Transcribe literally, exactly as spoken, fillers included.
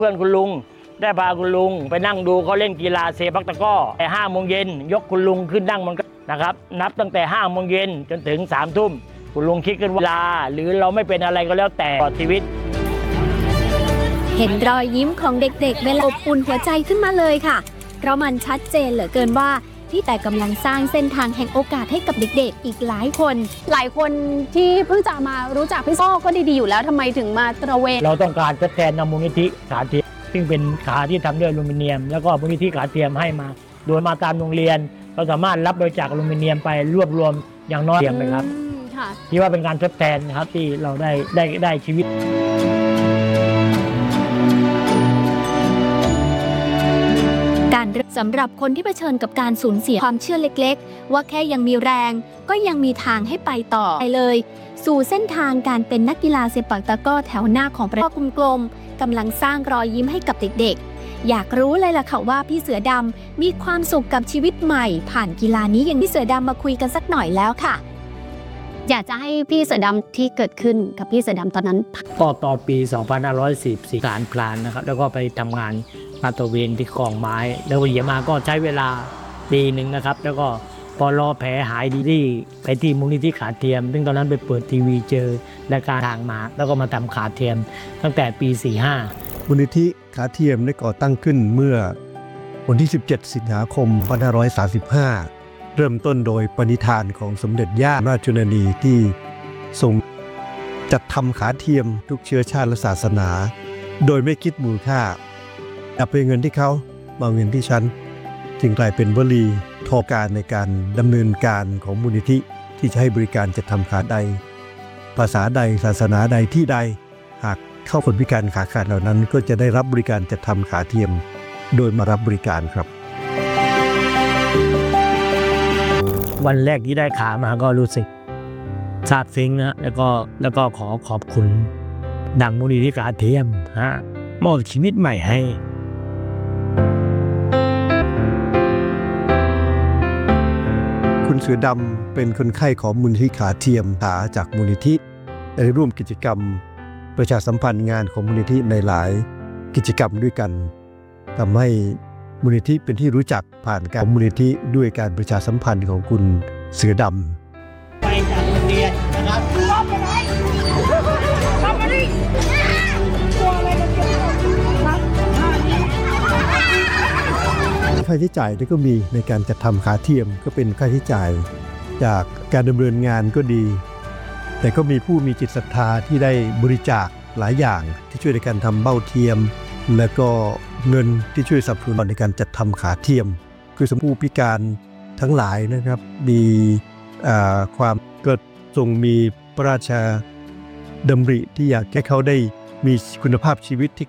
เพื่อนคุณลุงได้พาคุณลุงไปนั่งดูเขาเล่นกีฬาเซปักตะก้อแต่ห้าโมงเย็นยกคุณลุงขึ้นนั่งมันก็นะครับนับตั้งแต่ห้าโมงเย็นจนถึงสามทุ่มคุณลุงคิดกันว่าเวลาหรือเราไม่เป็นอะไรก็แล้วแต่ต่อชีวิตเห็นรอยยิ้มของเด็กๆเวลาอบอุ่นหัวใจขึ้นมาเลยค่ะเพราะมันชัดเจนเหลือเกินว่าที่แต่กำลังสร้างเส้นทางแห่งโอกาสให้กับเด็กๆอีกหลายคนหลายคนที่เพิ่งจะมารู้จักพี่โซ่ก็ดีๆอยู่แล้วทำไมถึงมาตระเวนเราต้องการทดแทนนำมูลนิธิขาเทียมซึ่งเป็นขาที่ทำด้วยอลูมิเนียมแล้วก็มูลนิธิขาเทียมให้มาโดยมาตามโรงเรียนเราสามารถรับบริจาคอลูมิเนียมไปรวบรวมอย่างน้อยเทียมไปครับที่ว่าเป็นการทดแทนนะครับที่เราได้ได้ได้ชีวิตการสำหรับคนที่เผชิญกับการสูญเสียความเชื่อเล็กๆว่าแค่ยังมีแรงก็ยังมีทางให้ไปต่อไปเลยสู่เส้นทางการเป็นนักกีฬาเซปักตะกร้อแถวหน้าของประเทศกลมๆกำลังสร้างรอยยิ้มให้กับเด็กๆอยากรู้เลยล่ะค่ะว่าพี่เสือดำมีความสุขกับชีวิตใหม่ผ่านกีฬานี้อย่างพี่เสือดำมาคุยกันสักหน่อยแล้วค่ะอยากจะให้พี่เสือดำที่เกิดขึ้นกับพี่เสือดำตอนนั้นก็ตอนปีสองพันห้าร้อยสี่สิบสี่การพลานนะครับแล้วก็ไปทำงานลาดตระเวนที่กองไม้แล้วเหยียบมาก็ใช้เวลาปีหนึ่งนะครับแล้วก็พอรอแผลหายดีๆไปที่มูลนิธิขาเทียมซึ่งตอนนั้นไปเปิดทีวีเจอรายการทางมาแล้วก็มาทำขาเทียมตั้งแต่ปีสี่สิบห้ามูลนิธิขาเทียมได้ก่อตั้งขึ้นเมื่อวันที่สิบเจ็ดสิงหาคมสองพันห้าร้อยสามสิบห้าเริ่มต้นโดยปณิธานของสมเด็จย่าราชชนนีที่ทรงจัดทำขาเทียมทุกเชื้อชาติและศาสนาโดยไม่คิดมูลค่าเอาไปเงินที่เขามาเงินที่ฉันจึงกลายเป็นวลีทอการในการดำเนินการของมูลนิธิที่จะให้บริการจัดทำขาใดภาษาใดศาสนาใดที่ใดหากเข้าคนพิการขาขาดเหล่านั้นก็จะได้รับบริการจัดทำขาเทียมโดยมารับบริการครับวันแรกที่ได้ขามาก็รู้สึกซาบซึ้งนะแล้วก็แล้วก็ขอขอบคุณดังมูลนิธิขาเทียมฮะมอบชีวิตใหม่ให้คุณเสือดำเป็นคนไข้ของมูลนิธิขาเทียมขาจากมูลนิธิได้ร่วมกิจกรรมประชาสัมพันธ์งานของมูลนิธิในหลายกิจกรรมด้วยกันทำให้มูลนิธิเป็นที่รู้จักผ่านการมูลนิธิด้วยการประชาสัมพันธ์ของคุณเสือดำไปจากโรงเรียนนะครับค่าใช้จ่ายที่ก็มีในการจัดทำขาเทียมก็เป็นค่าใช้จ่ายจากการดำเนินงานก็ดีแต่ก็มีผู้มีจิตศรัทธาที่ได้บริจาคหลายอย่างที่ช่วยในการทำเบ้าเทียมและก็เงินที่ช่วยสนับสนุนในการจัดทำขาเทียมคือสำหรับผู้พิการทั้งหลายนะครับมีความก็ทรงมีพระราชดำริที่อยากให้เขาได้มีคุณภาพชีวิตที่